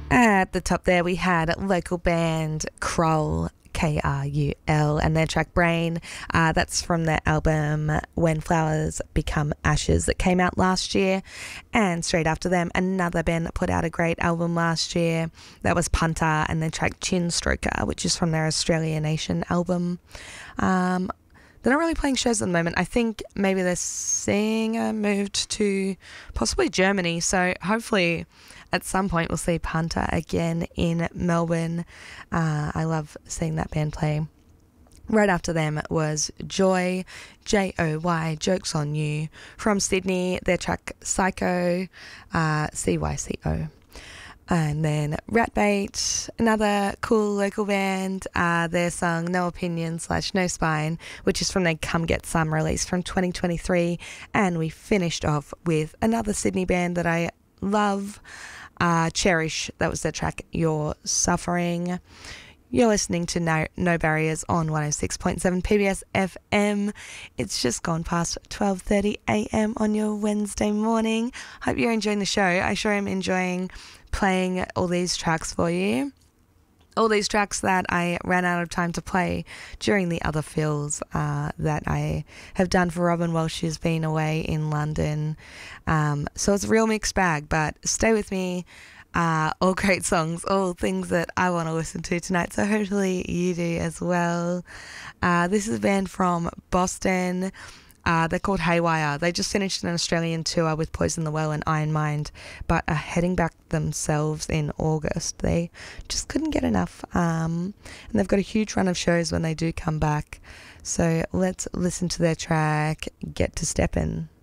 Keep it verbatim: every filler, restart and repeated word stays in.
At the top there, we had local band Krull, K R U L, and their track Brain. Uh, that's from their album When Flowers Become Ashes that came out last year. And straight after them, another band that put out a great album last year. That was Punter and their track Chin Stroker, which is from their Australia Nation album. Um, they're not really playing shows at the moment. I think maybe their singer moved to possibly Germany, so hopefully at some point we'll see Punter again in Melbourne. Uh, I love seeing that band play. Right after them was Joy, J O Y, Jokes on You, from Sydney, their track Psycho, uh, C Y C O. And then Ratbait, another cool local band, uh, their song No Opinion slash No Spine, which is from their Come Get Some release from twenty twenty-three. And we finished off with another Sydney band that I love, uh, Cherish. That was their track You're Suffering. You're listening to No, no Barriers on one oh six point seven P B S F M. It's just gone past twelve thirty a m on your Wednesday morning. Hope you're enjoying the show. I sure am enjoying playing all these tracks for you. All these tracks that I ran out of time to play during the other fills uh, that I have done for Robin while she's been away in London. Um, so it's a real mixed bag, but stay with me. Uh, all great songs, all things that I want to listen to tonight, so hopefully you do as well. Uh, this is a band from Boston. Uh, they're called Haywire. They just finished an Australian tour with Poison the Well and Iron Mind, but are heading back themselves in August. They just couldn't get enough, um, and they've got a huge run of shows when they do come back. So let's listen to their track, Get to Steppin'.